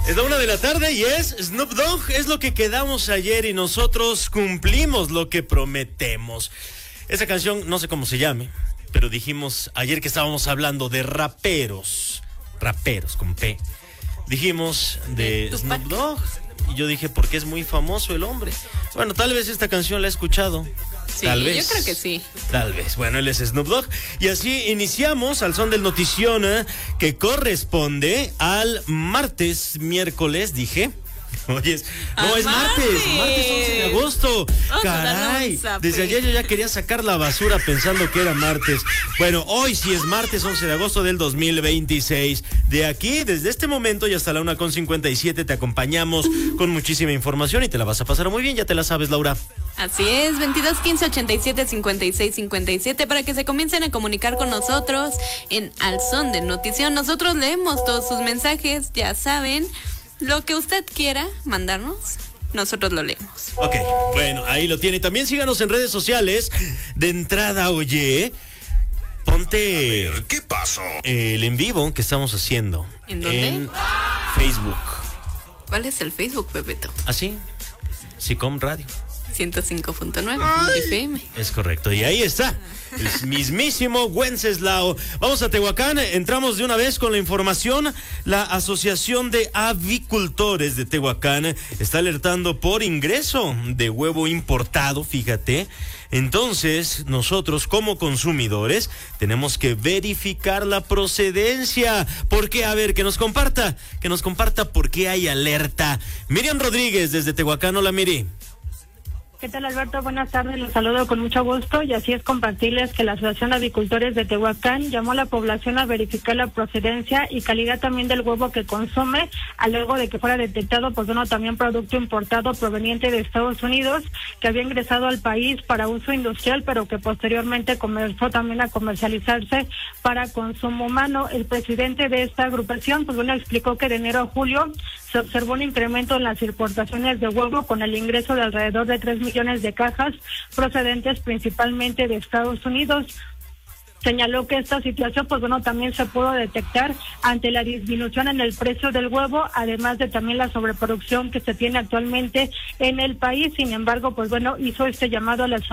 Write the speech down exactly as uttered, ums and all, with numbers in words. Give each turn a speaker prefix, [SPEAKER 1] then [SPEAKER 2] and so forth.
[SPEAKER 1] Es la una de la tarde y es Snoop Dogg, es lo que quedamos ayer y nosotros cumplimos lo que prometemos. Esa canción, no sé cómo se llame, pero dijimos ayer que estábamos hablando de raperos, raperos con P. Dijimos de Snoop Dogg y yo dije, porque es muy famoso el hombre. Bueno, tal vez esta canción la he escuchado.
[SPEAKER 2] Sí,
[SPEAKER 1] tal vez.
[SPEAKER 2] Yo creo que sí.
[SPEAKER 1] Tal vez. Bueno, él es Snoop Dogg. Y así iniciamos al son del notición eh, que corresponde al martes, miércoles, dije. Oye, no, es martes, martes once de agosto.
[SPEAKER 2] Vamos
[SPEAKER 1] Caray, desde ayer yo ya quería sacar la basura pensando que era martes. Bueno, hoy sí es martes once de agosto del dos mil veintiséis. De aquí, desde este momento y hasta la una con cincuenta y siete, te acompañamos con muchísima información y te la vas a pasar muy bien, ya te la sabes, Laura.
[SPEAKER 2] Así es, veintidós quince ochenta y siete cincuenta y seis cincuenta y siete para que se comiencen a comunicar con nosotros en Al Son de Notición. Nosotros leemos todos sus mensajes, ya saben. Lo que usted quiera mandarnos, nosotros lo leemos.
[SPEAKER 1] Ok, bueno, ahí lo tiene. También síganos en redes sociales. De entrada, oye, ponte...
[SPEAKER 3] A ver, ¿qué pasó?
[SPEAKER 1] El en vivo que estamos haciendo.
[SPEAKER 2] ¿En dónde?
[SPEAKER 1] En Facebook.
[SPEAKER 2] ¿Cuál es el Facebook, Pepeto?
[SPEAKER 1] ¿Así? Sicom Radio.
[SPEAKER 2] ciento cinco punto nueve F M.
[SPEAKER 1] Es correcto, y ahí está, el mismísimo Wenceslao. Vamos a Tehuacán, entramos de una vez con la información. La Asociación de Avicultores de Tehuacán está alertando por ingreso de huevo importado, fíjate. Entonces, nosotros como consumidores tenemos que verificar la procedencia. ¿Por qué? A ver, que nos comparta, que nos comparta por qué hay alerta. Miriam Rodríguez desde Tehuacán, hola Miri.
[SPEAKER 4] ¿Qué tal, Alberto? Buenas tardes, los saludo con mucho gusto y así es compartirles que la Asociación de Avicultores de Tehuacán llamó a la población a verificar la procedencia y calidad también del huevo que consume, al luego de que fuera detectado, pues bueno, también producto importado proveniente de Estados Unidos que había ingresado al país para uso industrial, pero que posteriormente comenzó también a comercializarse para consumo humano. El presidente de esta agrupación, pues bueno, explicó que de enero a julio se observó un incremento en las importaciones de huevo con el ingreso de alrededor de tres millones de cajas procedentes principalmente de Estados Unidos. Señaló que esta situación, pues bueno, también se pudo detectar ante la disminución en el precio del huevo, además de también la sobreproducción que se tiene actualmente en el país. Sin embargo, pues bueno, hizo este llamado a las